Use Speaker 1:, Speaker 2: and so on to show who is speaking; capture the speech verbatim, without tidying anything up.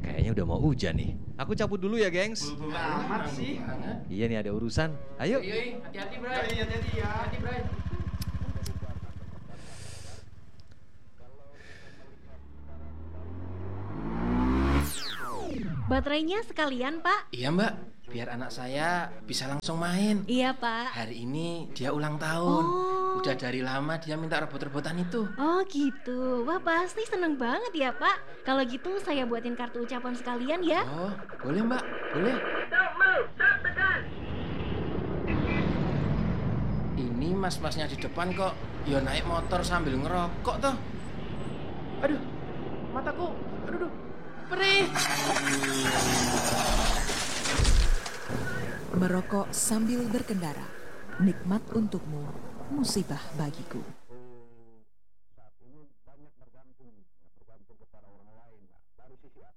Speaker 1: Kayaknya udah mau hujan nih. Aku cabut dulu ya, gengs.
Speaker 2: Buru-buru amat sih.
Speaker 1: Iya nih ada urusan. Ayo.
Speaker 3: Iya, hati-hati, Bray.
Speaker 2: Iya, hati-hati ya.
Speaker 3: Hati-hati, Bray.
Speaker 4: Baterainya sekalian, Pak.
Speaker 3: Iya, Mbak. Biar anak saya bisa langsung main.
Speaker 4: Iya, Pak.
Speaker 3: Hari ini dia ulang tahun.
Speaker 4: Oh.
Speaker 3: Udah dari lama dia minta robot-robotan itu.
Speaker 4: Oh gitu. Wah pasti seneng banget ya, Pak. Kalau gitu saya buatin kartu ucapan sekalian ya.
Speaker 3: Oh, boleh, Mbak. Boleh. Ini mas-masnya di depan kok ya naik motor sambil ngerokok toh. Aduh, mataku. Aduh, aduh. Perih.
Speaker 5: Merokok sambil berkendara, nikmat untukmu, musibah bagiku.